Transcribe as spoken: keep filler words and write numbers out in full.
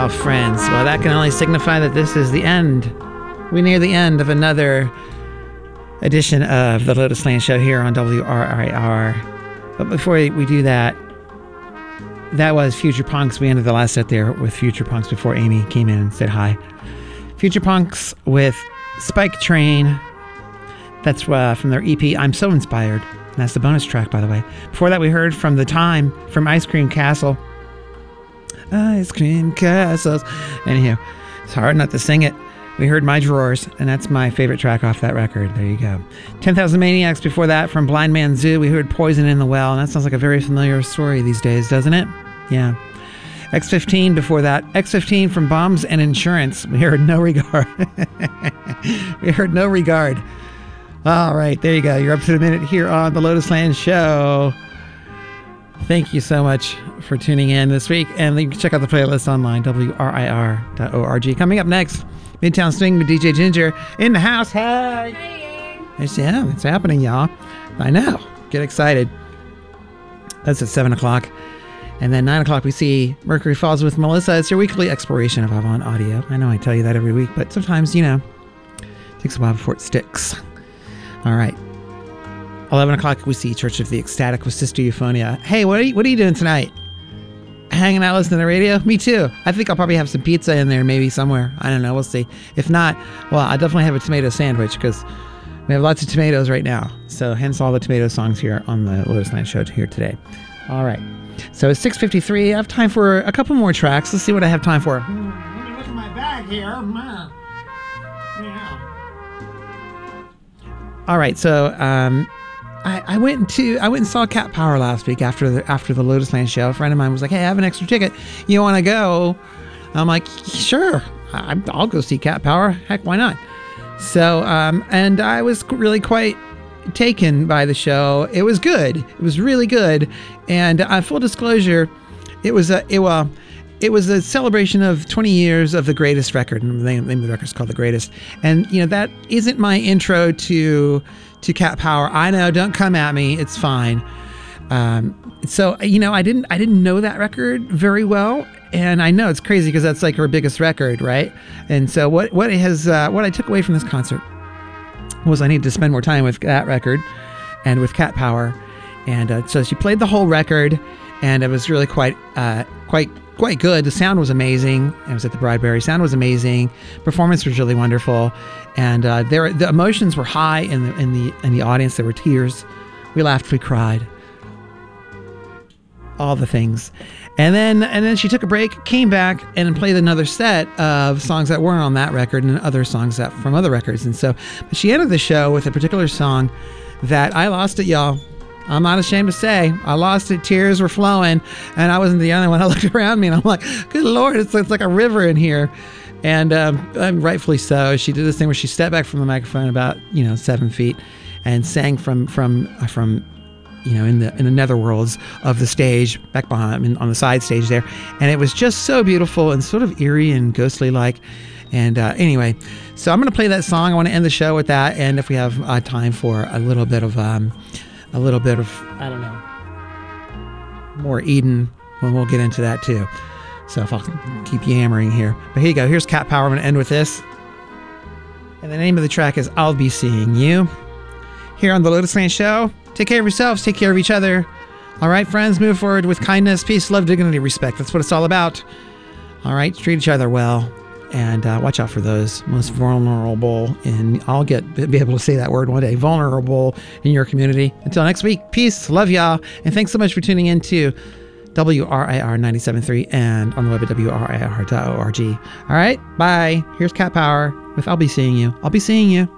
Well, friends, well, that can only signify that this is the end. We near the end of another edition of the Lotus Lane Show here on W R I R. But before we do that, that was Future Punks. We ended the last set there with Future Punks before Amy came in and said hi. Future Punks with Spike Train. That's uh, from their E P, I'm So Inspired. And that's the bonus track, by the way. Before that, we heard from The Time from Ice Cream Castle. Ice Cream Castles. Anyhow, it's hard not to sing it. We heard My Drawers, and that's my favorite track off that record. There you go. ten thousand Maniacs before that from Blind Man Zoo. We heard Poison in the Well, and that sounds like a very familiar story these days, doesn't it? Yeah. X fifteen before that. X fifteen from Bombs and Insurance. We heard No Regard. We heard No Regard. All right, there you go. You're up to the minute here on the Lotus Land Show. Thank you so much for tuning in this week. And you can check out the playlist online, W R I R dot org. Coming up next, Midtown Swing with D J Ginger in the house. Hey! Hey! It's, yeah, it's happening, y'all. I know. Get excited. That's at seven o'clock. And then nine o'clock, we see Mercury Falls with Melissa. It's your weekly exploration of Avant Audio. I know I tell you that every week, but sometimes, you know, it takes a while before it sticks. All right. eleven o'clock, we see Church of the Ecstatic with Sister Euphonia. Hey, what are you, what are you doing tonight? Hanging out listening to the radio? Me too. I think I'll probably have some pizza in there maybe somewhere. I don't know. We'll see. If not, well, I definitely have a tomato sandwich because we have lots of tomatoes right now. So hence all the tomato songs here on the Lotus Night Show here today. All right. So it's six fifty-three. I have time for a couple more tracks. Let's see what I have time for. Hmm, let me look at my bag here. Yeah. All right. So, um... I, I went to I went and saw Cat Power last week after the after the Lotus Land Show. A friend of mine was like, "Hey, I have an extra ticket. You want to go?" I'm like, "Sure, I, I'll go see Cat Power. Heck, why not?" So, um, and I was really quite taken by the show. It was good. It was really good. And uh, full disclosure, it was a it well. It was a celebration of twenty years of the greatest record. And the name of the record is called The Greatest. And, you know, that isn't my intro to to Cat Power. I know, don't come at me. It's fine. Um, so, you know, I didn't I didn't know that record very well. And I know it's crazy because that's like her biggest record, right? And so what, what has uh, what I took away from this concert was I needed to spend more time with that record and with Cat Power. And uh, so she played the whole record, and it was really quite uh, quite quite good. The sound was amazing. It was at the Bradbury. Sound was amazing. Performance was really wonderful, and uh, there the emotions were high in the in the in the audience. There were tears. We laughed. We cried. All the things, and then and then she took a break, came back, and played another set of songs that weren't on that record and other songs that from other records. And so, but she ended the show with a particular song that I lost it, y'all. I'm not ashamed to say I lost it. Tears were flowing, and I wasn't the only one. I looked around me and I'm like, good Lord, it's, it's like a river in here. And um, and rightfully so. She did this thing where she stepped back from the microphone about, you know, seven feet and sang from, from, from, you know, in the, in the netherworlds of the stage back behind, I mean, on the side stage there. And it was just so beautiful and sort of eerie and ghostly like. And uh, anyway, so I'm going to play that song. I want to end the show with that. And if we have uh, time for a little bit of, um, a little bit of, I don't know, more Eden, well, we'll get into that too. So if I'll keep yammering here. But here you go. Here's Cat Power. I'm going to end with this. And the name of the track is I'll Be Seeing You. Here on the Lotus Lane Show. Take care of yourselves. Take care of each other. All right, friends, move forward with kindness, peace, love, dignity, respect. That's what it's all about. All right, treat each other well. And uh, watch out for those most vulnerable, and I'll get be able to say that word one day, vulnerable in your community. Until next week, peace, love y'all, and thanks so much for tuning in to W R I R ninety-seven point three and on the web at W R I R dot org. All right, bye. Here's Cat Power with I'll Be Seeing You. I'll be seeing you.